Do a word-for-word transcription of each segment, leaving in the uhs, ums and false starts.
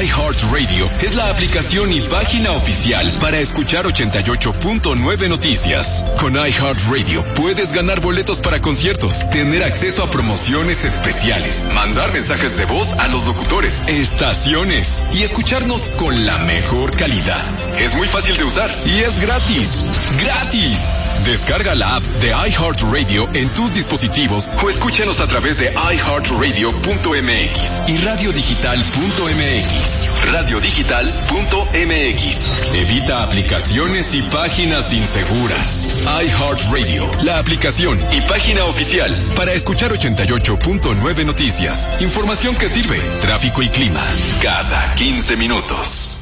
iHeartRadio es la aplicación y página oficial para escuchar ochenta y ocho punto nueve Noticias. Con iHeartRadio puedes ganar boletos para conciertos, tener acceso a promociones especiales, mandar mensajes de voz a los locutores, estaciones y escucharnos con la mejor calidad. Es muy fácil de usar y es gratis. ¡Gratis! Descarga la app de iHeartRadio en tus dispositivos o escúchanos a través de i heart radio punto m x y radio digital punto m x. radio digital punto m x. Evita aplicaciones y páginas inseguras. iHeartRadio, la aplicación y página oficial para escuchar ochenta y ocho punto nueve Noticias. Información que sirve. Tráfico y clima cada quince minutos.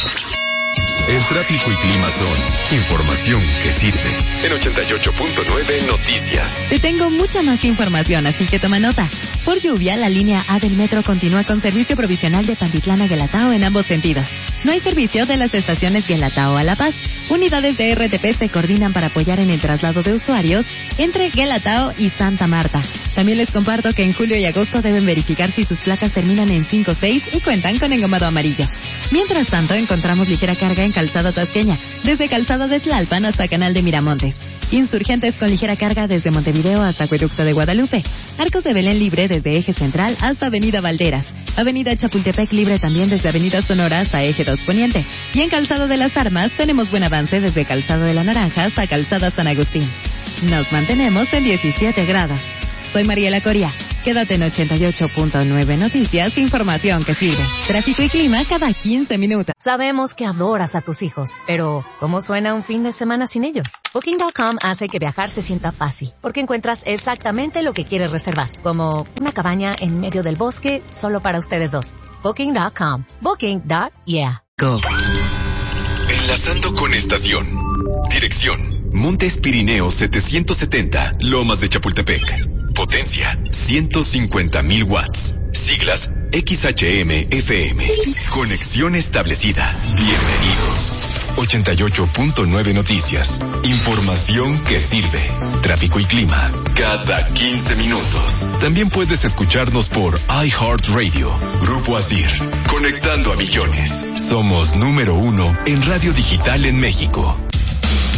El tráfico y clima son información que sirve. En ochenta y ocho punto nueve Noticias. Te tengo mucha más información, así que toma nota. Por lluvia, la línea A del metro continúa con servicio provisional de Pantitlán a Guelatao en ambos sentidos. No hay servicio de las estaciones Guelatao a La Paz. Unidades de R T P se coordinan para apoyar en el traslado de usuarios entre Guelatao y Santa Marta. También les comparto que en julio y agosto deben verificar si sus placas terminan en cinco seis y cuentan con engomado amarillo. Mientras tanto, encontramos ligera carga en Calzada Tasqueña, desde Calzada de Tlalpan hasta Canal de Miramontes. Insurgentes con ligera carga desde Montevideo hasta Acueducto de Guadalupe. Arcos de Belén libre desde Eje Central hasta Avenida Valderas. Avenida Chapultepec libre también desde Avenida Sonora hasta Eje dos Poniente. Y en Calzada de las Armas tenemos buen avance desde Calzada de la Naranja hasta Calzada San Agustín. Nos mantenemos en diecisiete grados. Soy Mariela Coria. Quédate en ochenta y ocho punto nueve Noticias, información que sirve. Tráfico y clima cada quince minutos. Sabemos que adoras a tus hijos, pero ¿cómo suena un fin de semana sin ellos? Booking punto com hace que viajar se sienta fácil, porque encuentras exactamente lo que quieres reservar, como una cabaña en medio del bosque solo para ustedes dos. Booking punto com. Booking. Yeah. Go. Enlazando con estación. Dirección: Montes Pirineos setecientos setenta, Lomas de Chapultepec. Potencia: ciento cincuenta mil watts. Siglas: X H M F M. Conexión establecida. Bienvenido. ochenta y ocho punto nueve Noticias. Información que sirve. Tráfico y clima cada quince minutos. También puedes escucharnos por iHeartRadio. Grupo Asir. Conectando a millones. Somos número uno en radio digital en México.